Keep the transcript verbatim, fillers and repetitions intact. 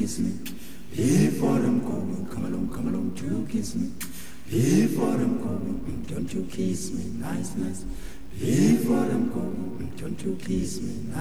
kiss me. Before I'm going, come along, come along to kiss me. Before I'm going, don't you kiss me, nice, nice. Before I'm going, don't you kiss me, nice.